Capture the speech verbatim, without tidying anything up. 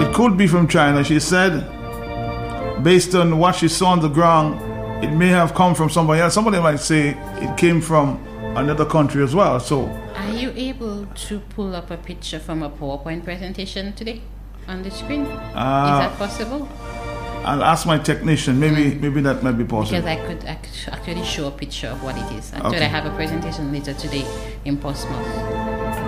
it could be from China. She said, based on what she saw on the ground, it may have come from somebody else. Somebody might say it came from another country as well. So, are you able to pull up a picture from a PowerPoint presentation today on the screen? Uh, Is that possible? I'll ask my technician. Maybe Mm. maybe that might be possible. Because I could, I could actually show a picture of what it is. Actually, Okay. I have a presentation later today in Portsmouth.